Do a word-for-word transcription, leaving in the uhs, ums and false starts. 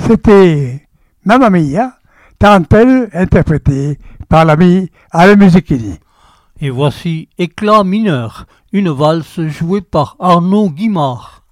C'était Mamma Mia, tarentelle interprétée par l'ami Alain Musichini. Et voici Éclat mineur, une valse jouée par Arnaud Guimard.